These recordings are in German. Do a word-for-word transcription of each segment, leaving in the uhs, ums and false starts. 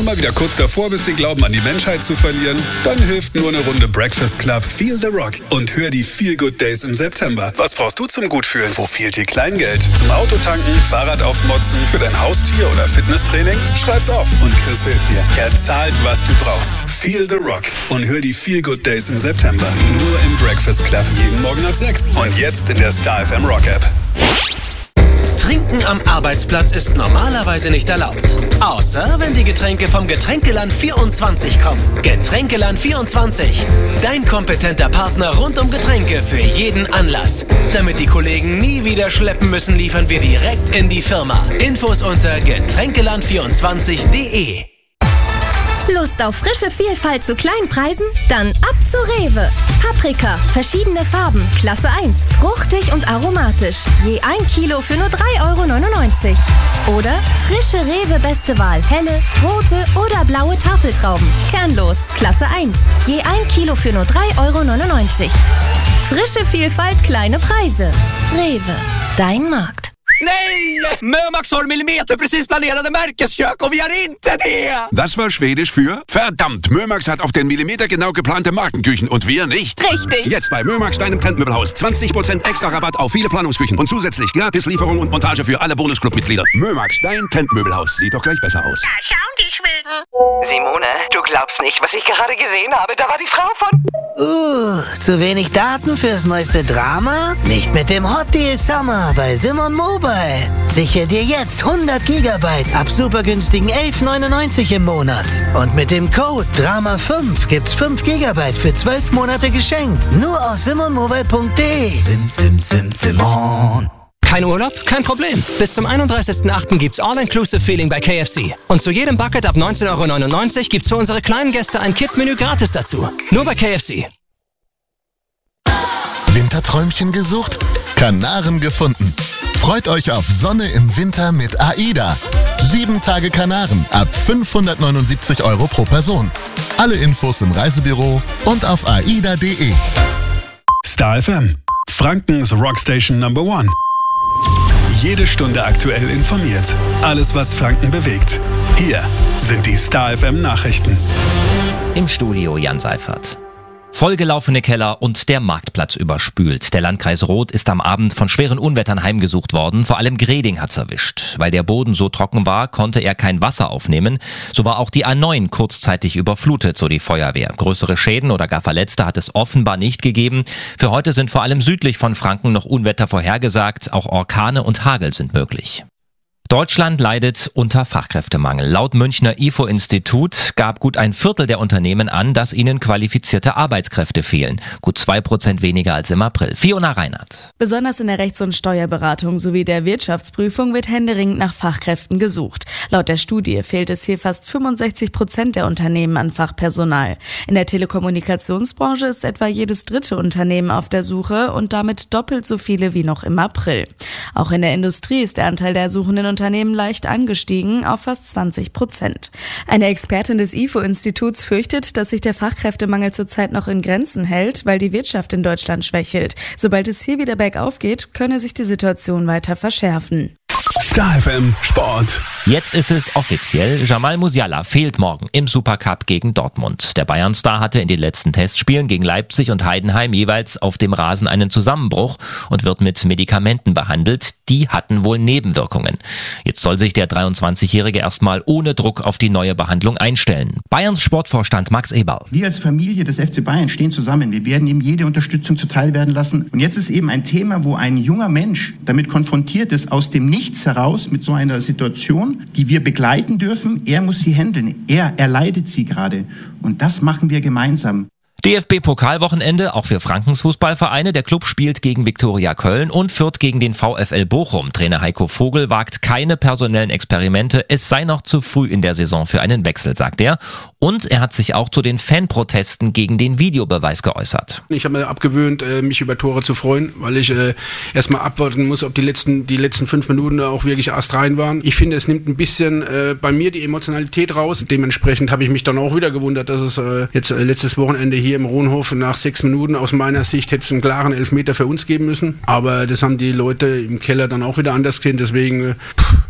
mal wieder kurz davor bist, den Glauben an die Menschheit zu verlieren? Dann hilft nur eine Runde Breakfast Club Feel the Rock und hör die Feel Good Days im September. Was brauchst du zum Gutfühlen? Wo fehlt dir Kleingeld? Zum Autotanken, Fahrrad aufmotzen, für dein Haustier oder Fitnesstraining? Schreib's auf und Chris hilft dir. Er zahlt, was du brauchst. Feel the Rock und hör die Feel Good Days im September. Nur im Breakfast Club jeden Morgen ab sechs und jetzt in der Star F M Rock App. Trinken am Arbeitsplatz ist normalerweise nicht erlaubt. Außer wenn die Getränke vom Getränkeland vierundzwanzig kommen. Getränkeland vierundzwanzig. Dein kompetenter Partner rund um Getränke für jeden Anlass. Damit die Kollegen nie wieder schleppen müssen, liefern wir direkt in die Firma. Infos unter getränkeland vierundzwanzig punkt de. Lust auf frische Vielfalt zu Kleinpreisen? Dann ab zu Rewe. Paprika, verschiedene Farben, Klasse eins, fruchtig und aromatisch. Je ein Kilo für nur drei Euro neunundneunzig. Oder frische Rewe Beste Wahl, helle, rote oder blaue Tafeltrauben. Kernlos, Klasse eins. Je ein Kilo für nur drei Euro neunundneunzig. Frische Vielfalt, kleine Preise. Rewe, dein Markt. Nej! Mömax har millimeter precis planerade märkeskök och vi har inte det! Das war Schwedisch für verdammt, Mömax hat auf den Millimeter genau geplante Markenküchen und wir nicht. Richtig. Jetzt bei Mömax, deinem Trendmöbelhaus. zwanzig Prozent extra Rabatt auf viele Planungsküchen und zusätzlich Gratislieferung und Montage für alle Bonusclub-Mitglieder. Mömax, dein Trendmöbelhaus. Sieht doch gleich besser aus. Da schauen die Schweden. Simone, du glaubst nicht, was ich gerade gesehen habe. Da war die Frau von... Uh, zu wenig Daten fürs neueste Drama? Nicht mit dem Hot Deal Summer bei Simon Mobile. Sichere dir jetzt hundert Gigabyte ab super günstigen elf neunundneunzig im Monat. Und mit dem Code Drama fünf gibt's fünf Gigabyte für zwölf Monate geschenkt. Nur aus simon mobile punkt de. Sim, sim, sim, Simon. Kein Urlaub? Kein Problem. Bis zum einunddreißigsten achten gibt's All-Inclusive Feeling bei K F C. Und zu jedem Bucket ab neunzehn Euro neunundneunzig gibt's für unsere kleinen Gäste ein Kids-Menü gratis dazu. Nur bei K F C. Winterträumchen gesucht? Kanaren gefunden. Freut euch auf Sonne im Winter mit AIDA. Sieben Tage Kanaren ab fünfhundertneunundsiebzig Euro pro Person. Alle Infos im Reisebüro und auf aida punkt de. Star F M, Frankens Rockstation Number One. Jede Stunde aktuell informiert. Alles, was Franken bewegt. Hier sind die Star F M Nachrichten. Im Studio Jan Seifert. Vollgelaufene Keller und der Marktplatz überspült. Der Landkreis Roth ist am Abend von schweren Unwettern heimgesucht worden. Vor allem Greding hat's erwischt. Weil der Boden so trocken war, konnte er kein Wasser aufnehmen. So war auch die A neun kurzzeitig überflutet, so die Feuerwehr. Größere Schäden oder gar Verletzte hat es offenbar nicht gegeben. Für heute sind vor allem südlich von Franken noch Unwetter vorhergesagt. Auch Orkane und Hagel sind möglich. Deutschland leidet unter Fachkräftemangel. Laut Münchner I F O-Institut gab gut ein Viertel der Unternehmen an, dass ihnen qualifizierte Arbeitskräfte fehlen. Gut zwei Prozent weniger als im April. Fiona Reinhardt. Besonders in der Rechts- und Steuerberatung sowie der Wirtschaftsprüfung wird händeringend nach Fachkräften gesucht. Laut der Studie fehlt es hier fast fünfundsechzig Prozent der Unternehmen an Fachpersonal. In der Telekommunikationsbranche ist etwa jedes dritte Unternehmen auf der Suche und damit doppelt so viele wie noch im April. Auch in der Industrie ist der Anteil der suchenden Unternehmen leicht angestiegen auf fast zwanzig Prozent. Eine Expertin des I F O-Instituts fürchtet, dass sich der Fachkräftemangel zurzeit noch in Grenzen hält, weil die Wirtschaft in Deutschland schwächelt. Sobald es hier wieder bergauf geht, könne sich die Situation weiter verschärfen. Star F M Sport. Jetzt ist es offiziell. Jamal Musiala fehlt morgen im Supercup gegen Dortmund. Der Bayern-Star hatte in den letzten Testspielen gegen Leipzig und Heidenheim jeweils auf dem Rasen einen Zusammenbruch und wird mit Medikamenten behandelt. Die hatten wohl Nebenwirkungen. Jetzt soll sich der dreiundzwanzigjährige erstmal ohne Druck auf die neue Behandlung einstellen. Bayerns Sportvorstand Max Eberl. Wir als Familie des F C Bayern stehen zusammen. Wir werden ihm jede Unterstützung zuteil werden lassen. Und jetzt ist eben ein Thema, wo ein junger Mensch damit konfrontiert ist, aus dem Nichts heraus mit so einer Situation, die wir begleiten dürfen. Er muss sie handeln. Er erleidet sie gerade. Und das machen wir gemeinsam. D F B-Pokalwochenende, auch für Frankens Fußballvereine. Der Club spielt gegen Viktoria Köln und Fürth gegen den VfL Bochum. Trainer Heiko Vogel wagt keine personellen Experimente. Es sei noch zu früh in der Saison für einen Wechsel, sagt er. Und er hat sich auch zu den Fanprotesten gegen den Videobeweis geäußert. Ich habe mir abgewöhnt, mich über Tore zu freuen, weil ich äh, erstmal abwarten muss, ob die letzten, die letzten fünf Minuten auch wirklich astrein waren. Ich finde, es nimmt ein bisschen äh, bei mir die Emotionalität raus. Dementsprechend habe ich mich dann auch wieder gewundert, dass es äh, jetzt äh, letztes Wochenende hier im Rohnhof nach sechs Minuten aus meiner Sicht hätte es einen klaren Elfmeter für uns geben müssen. Aber das haben die Leute im Keller dann auch wieder anders gesehen. Deswegen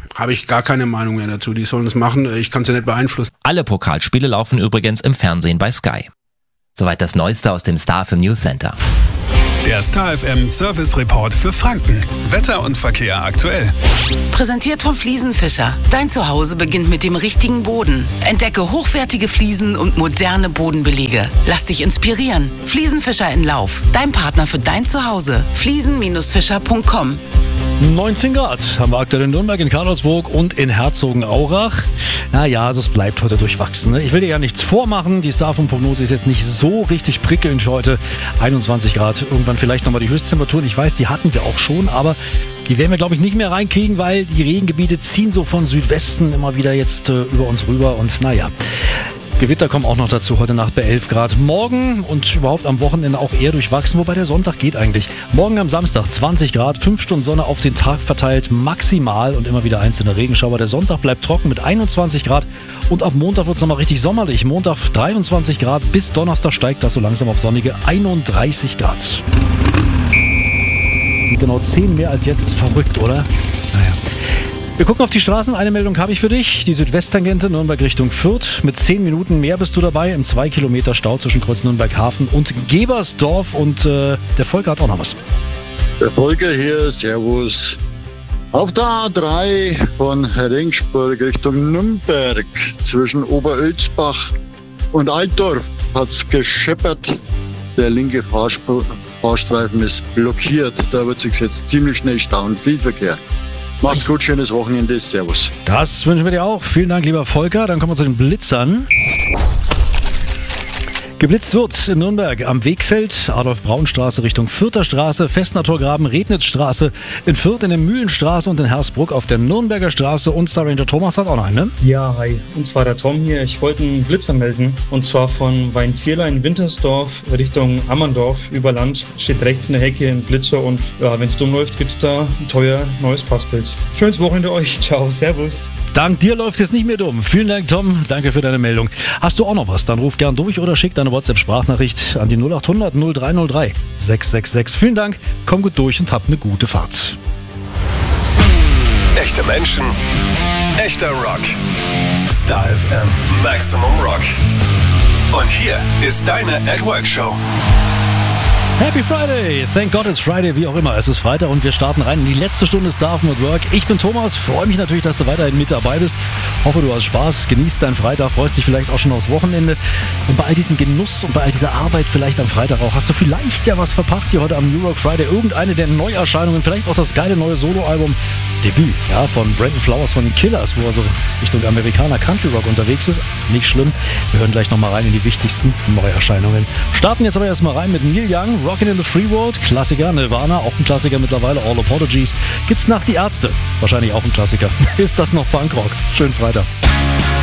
habe ich gar keine Meinung mehr dazu. Die sollen es machen, ich kann es ja nicht beeinflussen. Alle Pokalspiele laufen übrigens im Fernsehen bei Sky. Soweit das Neueste aus dem Star F M News Center. Der Star F M Service Report für Franken. Wetter und Verkehr aktuell. Präsentiert vom Fliesenfischer. Dein Zuhause beginnt mit dem richtigen Boden. Entdecke hochwertige Fliesen und moderne Bodenbelege. Lass dich inspirieren. Fliesenfischer in Lauf. Dein Partner für dein Zuhause. fliesen Fischer punkt com. neunzehn Grad haben wir aktuell in Nürnberg, in Karlsburg und in Herzogenaurach. Naja, also es bleibt heute durchwachsen. Ne? Ich will dir ja nichts vormachen. Die Star F M-Prognose ist jetzt nicht so richtig prickelnd heute. einundzwanzig Grad, irgendwann vielleicht nochmal die Höchsttemperaturen. Ich weiß, die hatten wir auch schon, aber die werden wir, glaube ich, nicht mehr reinkriegen, weil die Regengebiete ziehen so von Südwesten immer wieder jetzt äh, über uns rüber. Und naja, Gewitter kommen auch noch dazu, heute Nacht bei elf Grad. Morgen und überhaupt am Wochenende auch eher durchwachsen, wobei der Sonntag geht eigentlich. Morgen am Samstag zwanzig Grad, fünf Stunden Sonne auf den Tag verteilt, maximal und immer wieder einzelne Regenschauer. Der Sonntag bleibt trocken mit einundzwanzig Grad und ab Montag wird es nochmal richtig sommerlich. Montag dreiundzwanzig Grad, bis Donnerstag steigt das so langsam auf sonnige einunddreißig Grad. Sind genau zehn mehr als jetzt, ist verrückt, oder? Naja. Wir gucken auf die Straßen. Eine Meldung habe ich für dich. Die Südwesttangente Nürnberg Richtung Fürth. Mit zehn Minuten mehr bist du dabei im zwei Kilometer Stau zwischen Kreuz Nürnberg Hafen und Gebersdorf. Und äh, der Volker hat auch noch was. Der Volker hier, servus. Auf der A drei von Ringsburg Richtung Nürnberg zwischen Oberölzbach und Altdorf hat es gescheppert. Der linke Fahrspur, Fahrstreifen ist blockiert. Da wird sich jetzt ziemlich schnell stauen. Viel Verkehr. Macht's gut, schönes Wochenende, servus. Das wünschen wir dir auch. Vielen Dank, lieber Volker. Dann kommen wir zu den Blitzern. Geblitzt wird in Nürnberg am Wegfeld, Adolf-Braun-Straße Richtung Fürther Straße, Festner Torgraben, Rednitzstraße, in Fürth in der Mühlenstraße und in Hersbruck auf der Nürnberger Straße. Und Star Ranger Thomas hat auch noch einen, ne? Ja, hi. Und zwar der Tom hier. Ich wollte einen Blitzer melden. Und zwar von Weinzierlein Wintersdorf Richtung Ammerndorf über Land. Steht rechts in der Hecke ein Blitzer und ja, wenn es dumm läuft, gibt's da ein teuer neues Passbild. Schönes Wochenende euch. Ciao, servus. Dank dir läuft es nicht mehr dumm. Vielen Dank, Tom. Danke für deine Meldung. Hast du auch noch was? Dann ruf gern durch oder schick deine WhatsApp-Sprachnachricht an die null acht hundert null drei null drei sechs sechs sechs. Vielen Dank, komm gut durch und hab eine gute Fahrt. Echte Menschen, echter Rock. Star F M Maximum Rock. Und hier ist deine At Work Show. Happy Friday! Thank God it's Friday, wie auch immer. Es ist Freitag und wir starten rein in die letzte Stunde Star F M at Work. Ich bin Thomas, freue mich natürlich, dass du weiterhin mit dabei bist. Hoffe, du hast Spaß, genießt deinen Freitag, freust dich vielleicht auch schon aufs Wochenende. Und bei all diesem Genuss und bei all dieser Arbeit vielleicht am Freitag auch, hast du vielleicht ja was verpasst hier heute am New Rock Friday. Irgendeine der Neuerscheinungen, vielleicht auch das geile neue Soloalbum Debüt, ja, von Brandon Flowers von den Killers, wo er so Richtung Amerikaner Country Rock unterwegs ist. Nicht schlimm, wir hören gleich nochmal rein in die wichtigsten Neuerscheinungen. Starten jetzt aber erstmal rein mit Neil Young, Rockin' in the Free World, Klassiker, Nirvana, auch ein Klassiker mittlerweile, All Apologies. Gibt's nach Die Ärzte, wahrscheinlich auch ein Klassiker. Ist das noch Punkrock? Schönen Freitag.